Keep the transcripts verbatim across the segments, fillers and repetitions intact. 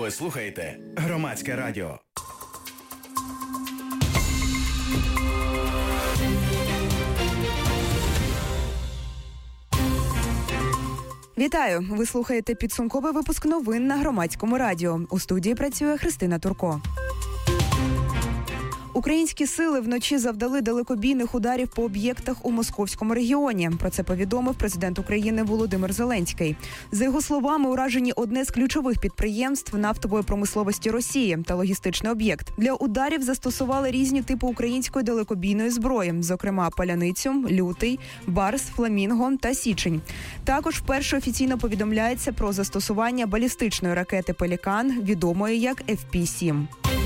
Ви слухаєте Громадське радіо. Вітаю! Ви слухаєте підсумковий випуск новин на Громадському радіо. У студії працює Христина Турко. Українські сили вночі завдали далекобійних ударів по об'єктах у Московському регіоні. Про це повідомив президент України Володимир Зеленський. За його словами, уражені одне з ключових підприємств нафтової промисловості Росії та логістичний об'єкт. Для ударів застосували різні типи української далекобійної зброї, зокрема паляницю, лютий, барс, фламінго та січень. Також вперше офіційно повідомляється про застосування балістичної ракети «Пелікан», відомої як еф пі сім.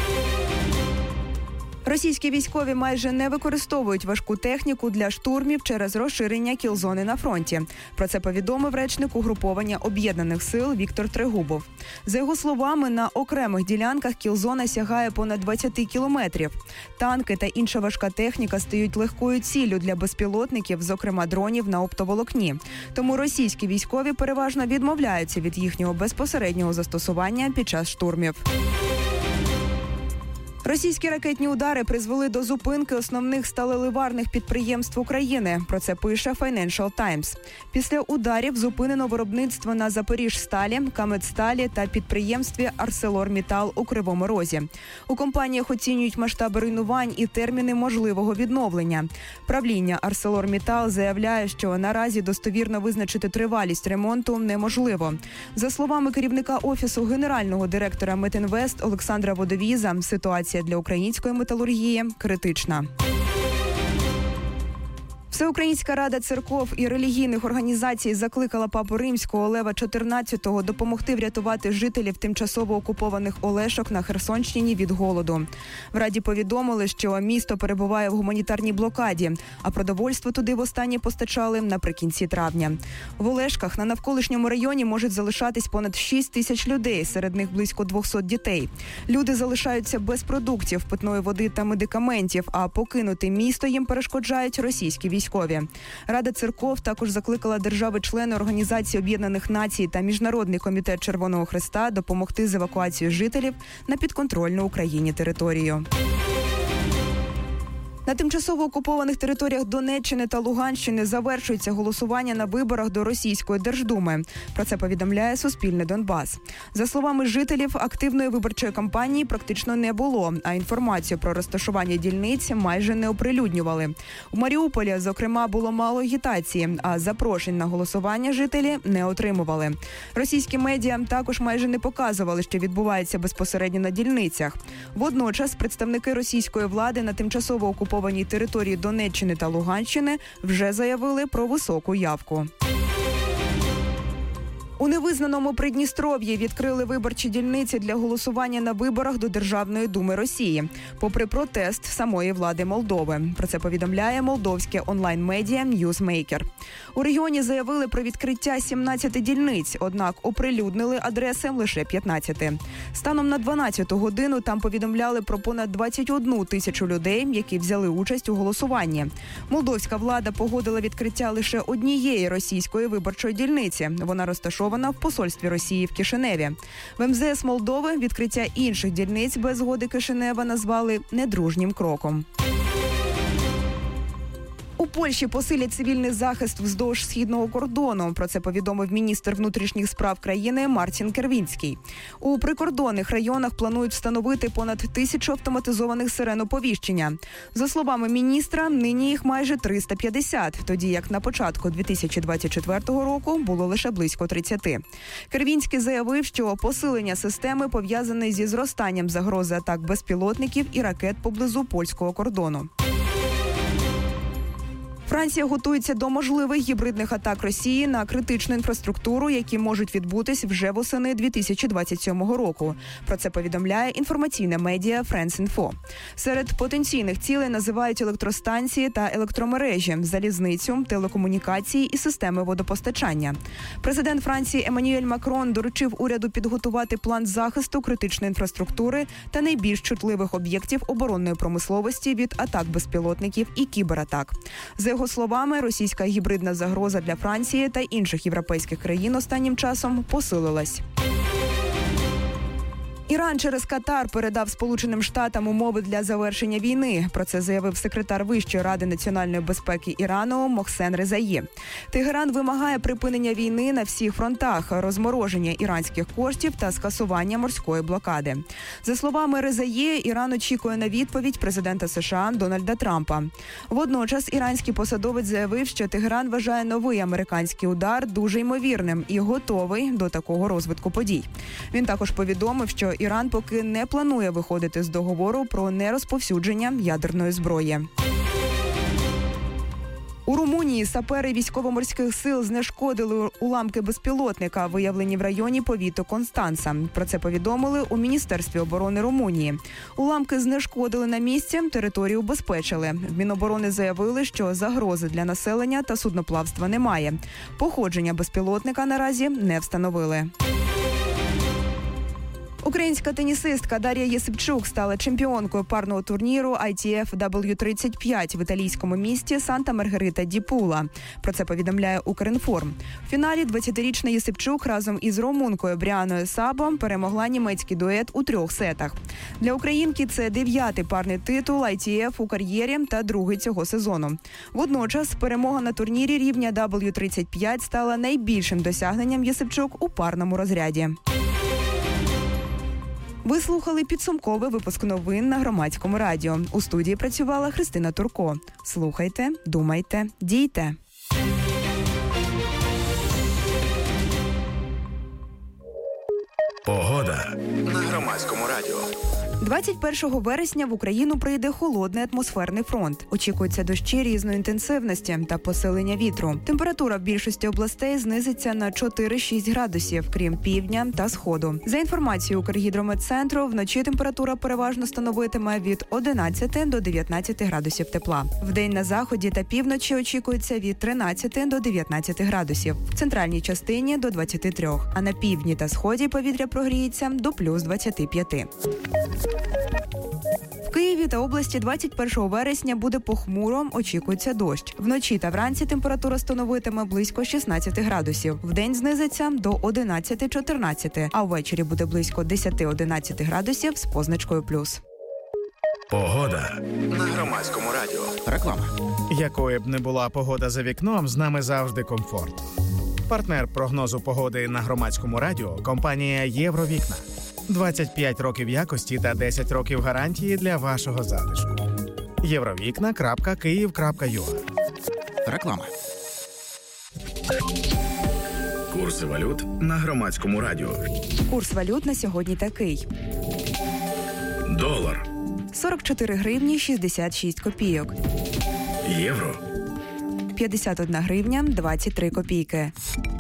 Російські військові майже не використовують важку техніку для штурмів через розширення кіл-зони на фронті. Про це повідомив речник угруповання Об'єднаних сил Віктор Трегубов. За його словами, на окремих ділянках кіл-зона сягає понад двадцять кілометрів. Танки та інша важка техніка стають легкою ціллю для безпілотників, зокрема дронів на оптоволокні. Тому російські військові переважно відмовляються від їхнього безпосереднього застосування під час штурмів. Російські ракетні удари призвели до зупинки основних сталеливарних підприємств України. Про це пише Financial Times. Після ударів зупинено виробництво на Запоріжсталі, Камедсталі та підприємстві ArcelorMittal у Кривому Розі. У компаніях оцінюють масштаби руйнувань і терміни можливого відновлення. Правління ArcelorMittal заявляє, що наразі достовірно визначити тривалість ремонту неможливо. За словами керівника Офісу генерального директора Метінвест Олександра Водовіза, ситуація для української металургії критична. Всеукраїнська рада церков і релігійних організацій закликала папу Римського Лева чотирнадцятого допомогти врятувати жителів тимчасово окупованих Олешок на Херсонщині від голоду. В раді повідомили, що місто перебуває в гуманітарній блокаді, а продовольство туди востаннє постачали наприкінці травня. В Олешках на навколишньому районі можуть залишатись понад шість тисяч людей, серед них близько двісті дітей. Люди залишаються без продуктів, питної води та медикаментів, а покинути місто їм перешкоджають російські військові. Рада церков також закликала держави-члени Організації Об'єднаних Націй та Міжнародний комітет Червоного Хреста допомогти з евакуацією жителів на підконтрольну Україні територію. На тимчасово окупованих територіях Донеччини та Луганщини завершується голосування на виборах до Російської Держдуми. Про це повідомляє Суспільне Донбас. За словами жителів, активної виборчої кампанії практично не було, а інформацію про розташування дільниць майже не оприлюднювали. У Маріуполі, зокрема, було мало агітації, а запрошень на голосування жителі не отримували. Російські медіа також майже не показували, що відбувається безпосередньо на дільницях. Водночас представники російської влади на тимчасово окупованих території Донеччини та Луганщини вже заявили про високу явку. У невизнаному Придністров'ї відкрили виборчі дільниці для голосування на виборах до Державної думи Росії, попри протест самої влади Молдови. Про це повідомляє молдовське онлайн-медіа Newsmaker. У регіоні заявили про відкриття сімнадцяти дільниць, однак оприлюднили адреси лише п'ятнадцяти. Станом на дванадцяту годину там повідомляли про понад двадцять одну тисячу людей, які взяли участь у голосуванні. Молдовська влада погодила відкриття лише однієї російської виборчої дільниці. Вона розташована в посольстві Росії в Кишиневі. В ем зе ес Молдови відкриття інших дільниць без згоди Кишинева назвали недружнім кроком. У Польщі посилять цивільний захист вздовж східного кордону. Про це повідомив міністр внутрішніх справ країни Мартін Кервінський. У прикордонних районах планують встановити понад тисячу автоматизованих сирен оповіщення. За словами міністра, нині їх майже триста п'ятдесят, тоді як на початку дві тисячі двадцять четвертого року було лише близько тридцяти. Кервінський заявив, що посилення системи пов'язане зі зростанням загрози атак безпілотників і ракет поблизу польського кордону. Франція готується до можливих гібридних атак Росії на критичну інфраструктуру, які можуть відбутись вже восени дві тисячі двадцять сьомого року. Про це повідомляє інформаційне медіа France-Info. Серед потенційних цілей називають електростанції та електромережі, залізницю, телекомунікації і системи водопостачання. Президент Франції Еммануель Макрон доручив уряду підготувати план захисту критичної інфраструктури та найбільш чутливих об'єктів оборонної промисловості від атак безпілотників і кібератак. За його словами, російська гібридна загроза для Франції та інших європейських країн останнім часом посилилась. Іран через Катар передав Сполученим Штатам умови для завершення війни. Про це заявив секретар Вищої ради національної безпеки Ірану Мохсен Резаї. Тегеран вимагає припинення війни на всіх фронтах, розмороження іранських коштів та скасування морської блокади. За словами Резаї, Іран очікує на відповідь президента США Дональда Трампа. Водночас іранський посадовець заявив, що Тегеран вважає новий американський удар дуже ймовірним і готовий до такого розвитку подій. Він також повідомив, що Іран поки не планує виходити з договору про нерозповсюдження ядерної зброї. У Румунії сапери військово-морських сил знешкодили уламки безпілотника, виявлені в районі повіту Констанца. Про це повідомили у Міністерстві оборони Румунії. Уламки знешкодили на місці, територію убезпечили. В Міноборони заявили, що загрози для населення та судноплавства немає. Походження безпілотника наразі не встановили. Українська тенісистка Дар'я Єсипчук стала чемпіонкою парного турніру ай ті еф дабл ю тридцять п'ять в італійському місті Санта-Маргарита-ді-Пула. Про це повідомляє Укрінформ. В фіналі двадцятирічна Єсипчук разом із румункою Бріаною Сабо перемогла німецький дует у трьох сетах. Для українки це дев'ятий парний титул ай ті еф у кар'єрі та другий цього сезону. Водночас перемога на турнірі рівня дабл ю тридцять п'ять стала найбільшим досягненням Єсипчук у парному розряді. Ви слухали підсумковий випуск новин на Громадському радіо. У студії працювала Христина Турко. Слухайте, думайте, дійте. Погода на Громадському радіо. двадцять першого вересня в Україну прийде холодний атмосферний фронт. Очікуються дощі різної інтенсивності та посилення вітру. Температура в більшості областей знизиться на чотири-шість градусів, крім півдня та сходу. За інформацією Укргідрометцентру, вночі температура переважно становитиме від одинадцяти до дев'ятнадцяти градусів тепла. Вдень на заході та півночі очікується від тринадцяти до дев'ятнадцяти градусів. В центральній частині до двадцяти трьох, а на півдні та сході повітря прогріється до плюс двадцяти п'яти. В Києві та області двадцять першого вересня буде похмуро, очікується дощ. Вночі та вранці температура становитиме близько шістнадцяти градусів. Вдень знизиться до одинадцяти-чотирнадцяти, а ввечері буде близько десяти-одинадцяти градусів з позначкою плюс. Погода на Громадському радіо. Реклама. Якою б не була погода за вікном, з нами завжди комфорт. Партнер прогнозу погоди на Громадському радіо – компанія «Євровікна». двадцять п'ять років якості та десять років гарантії для вашого затишку. євровікна крапка київ крапка ю а. Реклама. Курси валют на Громадському радіо. Курс валют на сьогодні такий. Долар. сорок чотири гривні шістдесят шість копійок. Євро. п'ятдесят одна гривня двадцять три копійки.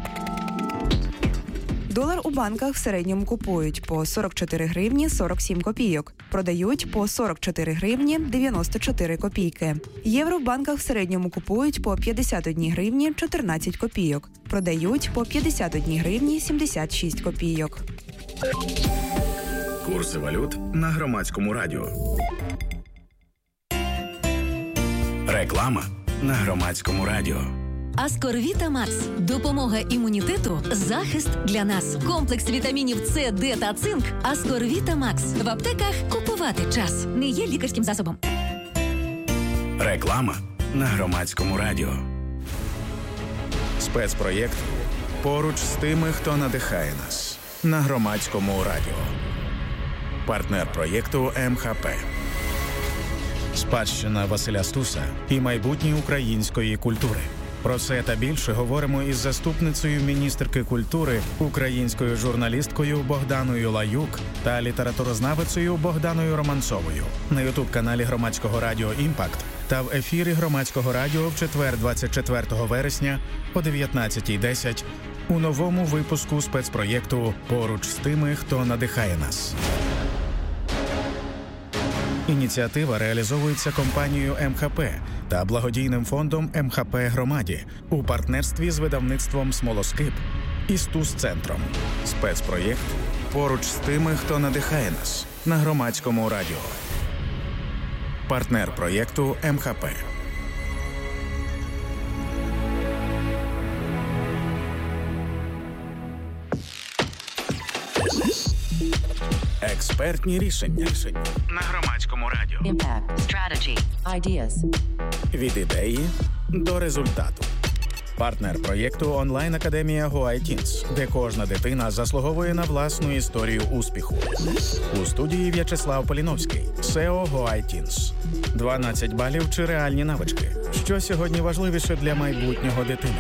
Долар у банках в середньому купують по сорок чотири гривні сорок сім копійок. Продають по сорок чотири гривні дев'яносто чотири копійки. Євро в банках в середньому купують по п'ятдесят одна гривні чотирнадцять копійок. Продають по п'ятдесят одна гривні сімдесят шість копійок. Курси валют на Громадському радіо. Реклама на Громадському радіо. Аскорвіта Макс. Допомога імунітету, захист для нас. Комплекс вітамінів С, Д та цинк. Аскорвіта Макс. В аптеках купувати час. Не є лікарським засобом. Реклама на Громадському радіо. Спецпроєкт «Поруч з тими, хто надихає нас» на Громадському радіо. Партнер проєкту ем ха пе. Спадщина Василя Стуса і майбутнє української культури. Про це та більше говоримо із заступницею міністерки культури, українською журналісткою Богданою Лаюк та літературознавицею Богданою Романцовою на ютуб-каналі Громадського радіо «Імпакт» та в ефірі Громадського радіо в четвер двадцять четвертого вересня о дев'ятнадцятій десять у новому випуску спецпроєкту «Поруч з тими, хто надихає нас». Ініціатива реалізовується компанією ем ха пе та благодійним фондом ем ха пе «Громаді» у партнерстві з видавництвом «Смолоскип» і Стус-центром. Спецпроєкт «Поруч з тими, хто надихає нас» на Громадському радіо. Партнер проєкту ем ха пе. This is Експертні рішення на Громадському радіо. Impact. Strategy. Ideas. Від ідеї до результату. Партнер проєкту онлайн-академія GoITeens, де кожна дитина заслуговує на власну історію успіху. У студії В'ячеслав Поліновський, сео GoITeens. дванадцять балів чи реальні навички. Що сьогодні важливіше для майбутнього дитини?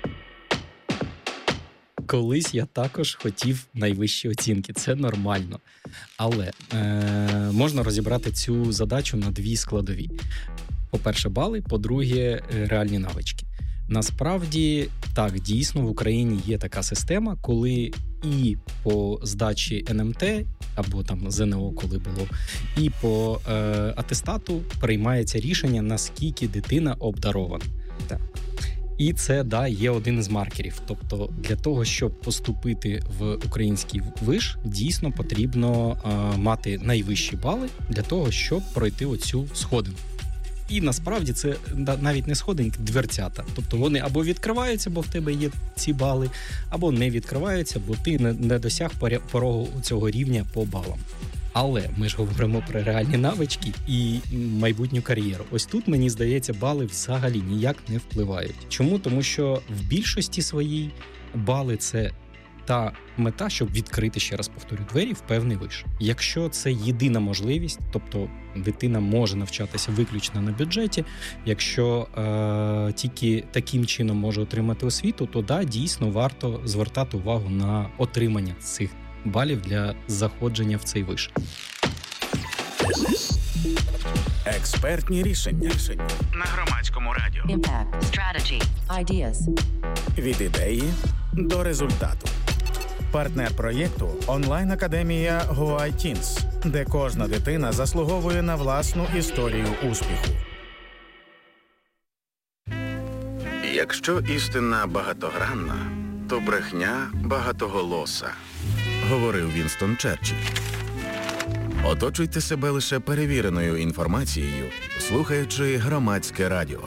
Колись я також хотів найвищі оцінки, це нормально. Але е, можна розібрати цю задачу на дві складові. По-перше, бали, по-друге, реальні навички. Насправді, так, дійсно, в Україні є така система, коли і по здачі ен ем те, або там зе ен о, коли було, і по е, атестату приймається рішення, наскільки дитина обдарована. Так. І це, да, є один із маркерів. Тобто для того, щоб поступити в український виш, дійсно потрібно е, мати найвищі бали для того, щоб пройти оцю сходинку. І насправді це навіть не сходинки, дверцята. Тобто вони або відкриваються, бо в тебе є ці бали, або не відкриваються, бо ти не досяг порогу цього рівня по балам. Але ми ж говоримо про реальні навички і майбутню кар'єру. Ось тут, мені здається, бали взагалі ніяк не впливають. Чому? Тому що в більшості своїй бали – це та мета, щоб відкрити, ще раз повторю, двері в певний виш. Якщо це єдина можливість, тобто дитина може навчатися виключно на бюджеті, якщо е, тільки таким чином може отримати освіту, то да, дійсно варто звертати увагу на отримання цих балів для заходження в цей виш. Експертні рішення на Громадському радіо. Impact. Strategy. Ideas. Від ідеї до результату. Партнер проєкту онлайн-академія GoITeens, де кожна дитина заслуговує на власну історію успіху. Якщо істина багатогранна, то брехня багатоголоса, говорив Вінстон Черчилль. Оточуйте себе лише перевіреною інформацією, слухаючи Громадське радіо.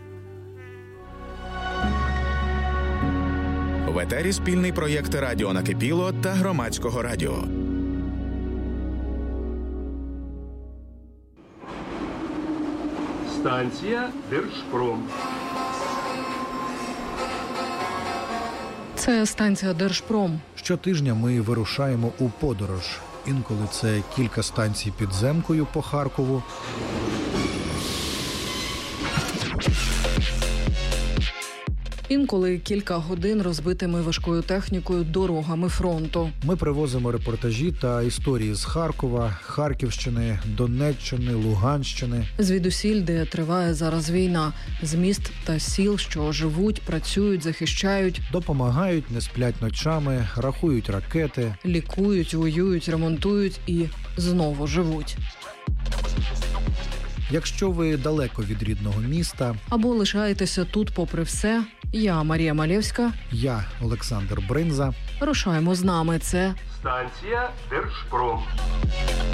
В етері спільний проєкт «Радіо Накипіло» та Громадського радіо. Станція Держпром. Це станція Держпром. Щотижня ми вирушаємо у подорож. Інколи це кілька станцій підземкою по Харкову. Інколи кілька годин розбитими важкою технікою дорогами фронту. Ми привозимо репортажі та історії з Харкова, Харківщини, Донеччини, Луганщини. Звідусіль, де триває зараз війна, з міст та сіл, що живуть, працюють, захищають. Допомагають, не сплять ночами, рахують ракети. Лікують, воюють, ремонтують і знову живуть. Якщо ви далеко від рідного міста... Або лишаєтеся тут попри все, я Марія Малєвська. Я Олександр Бринза. Рушаємо з нами. Це Станція Держпром.